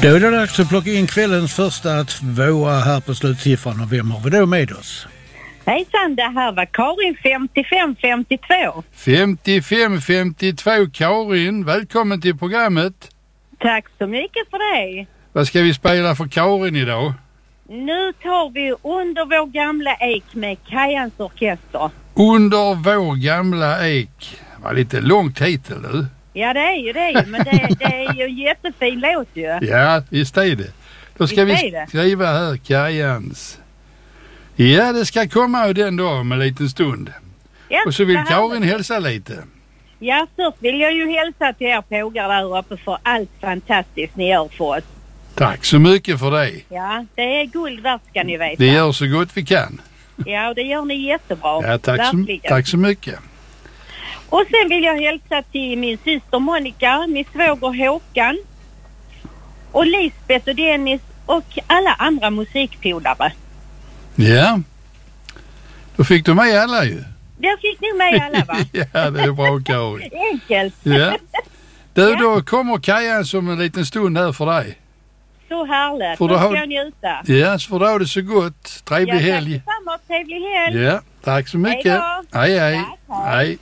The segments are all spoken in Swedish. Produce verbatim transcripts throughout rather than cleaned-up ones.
Då är det dags att plocka in kvällens första tvåa här på slutsiffran. Och vem har vi då med oss? Hejsan, det här var Karin femtiofem femtiotvå. femtiofem femtiotvå Karin, välkommen till programmet. Tack så mycket för det. Vad ska vi spela för Karin idag? Nu tar vi Under vår gamla ek med Kajans orkester. Under vår gamla ek. Det var lite lång titel du. Ja, det är ju det, men det, det är ju en jättefin låt ju. Ja, visst är det. Då ska vi skriva här Kajans. Ja, det ska komma den dag om en liten stund. Ja, och så vill Karin hälsa lite. Ja, först vill jag ju hälsa till er pågar där uppe för allt fantastiskt ni gör för oss. Tack så mycket för det. Ja, det är guld värt ska ni veta. Vi gör så gott vi kan. Ja, och det gör ni jättebra. Ja, tack så, tack så mycket. Och sen vill jag hälsa till min syster Monica, min svåger Håkan och Lisbeth och Dennis och alla andra musikpolare. Ja, då fick du med alla ju. Jag fick ni med alla va? Ja, det är bra Karin. Enkelt. Ja. Du, då kommer Kajan som en liten stund här för dig. Så härligt, då ska ha... jag njuta. Ja, så får du ha det så gott. Trevlig ja, helg. Tack detsamma, trevlig helg. Ja, tack så mycket. Hej då. Hej, hej. Tack, hej. Hej.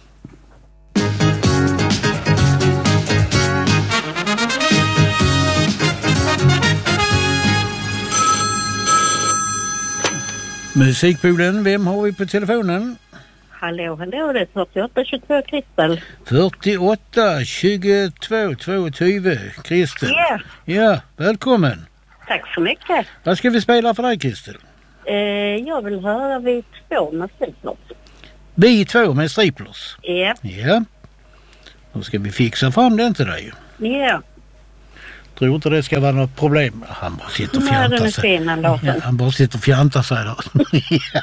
Musikpolen, vem har vi på telefonen? Hallå, hallå, det är fyrtioåtta tjugotvå Kristel. fyrtioåtta tjugotvå tjugotvå Kristel. Ja. Ja, välkommen. Tack så mycket. Vad ska vi spela för dig Kristel? Eh, jag vill höra vi två med striplers. Vi två med striplers? Ja. Ja. Då ska vi fixa fram den till dig. Ja. Tror inte det ska vara något problem. Han bara sitter och fjantar den är sig. fin, han, ja, han bara sitter och fjantar sig där. Ja.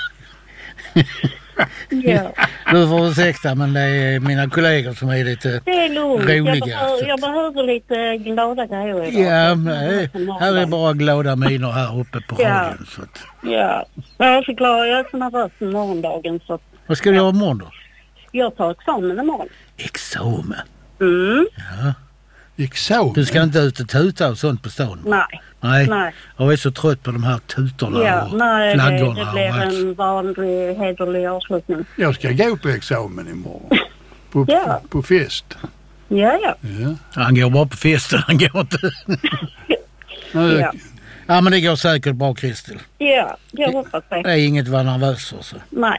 Ja. Du får ursäkta, men det är mina kollegor som är lite det är roliga. Jag behöver, jag behöver lite glada grejer idag. Ja, nej, här är bara glada miner här uppe på ja. radion. Så att... Ja, jag är så glad. Jag är så nervös för morgondagen. Så att... Vad ska du ja. göra imorgon då? Jag tar examen imorgon. Examen? Mm. Ja. Examen? Du ska inte ut och tuta och sånt på stan? Nej. Nej. Nej. Jag är så trött på de här tutorna ja, och nej, flaggorna. Det, det blir en vanlig, hederlig avslutning. Jag ska gå på examen imorgon. På, ja. på fest. Ja, ja. ja. Han går bara på festen, han går inte. ja. ja, men det går säkert bra, Kristel. Ja, jag hoppas det. Det är inget att vara nervös för så. Nej.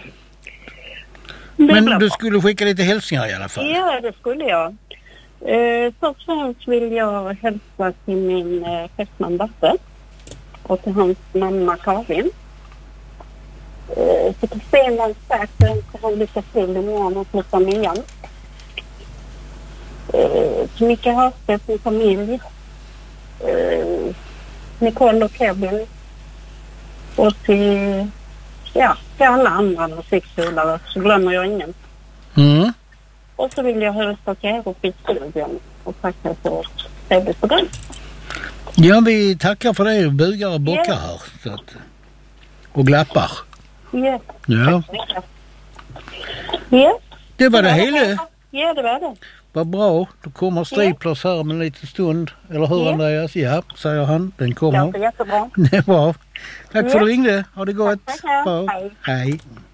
Men du skulle skicka lite hälsningar i alla fall. Ja, det skulle jag. Eh, först och främst vill jag hälsa till min eh, fästman Basse och till hans mamma Karin. Eh, så till Stenland Säker ska han lycka till imorgon och med familjen. Eh, till Micke Hörstedt med familj. Eh, Nicole och Kevin. Och till, ja, till alla andra musikspelare så glömmer jag ingen. Mm. Och så vill jag hälsa till er uppe i studion och tacka för ett trevligt program. Ja, vi tackar för det och bugar och bockar yeah. här. Så att, och glappar. Yeah. Ja. Ja. Det var det, det hela. Ja, det var det. Vad bra. Då kommer striplers här om en liten stund. Eller hur yeah. Andreas? Ja, säger han. Den kommer. Ja, det är jättebra. Det är bra. Tack yeah. för att du ringde. Ha det gott. Tack, tack. Hej. Hej.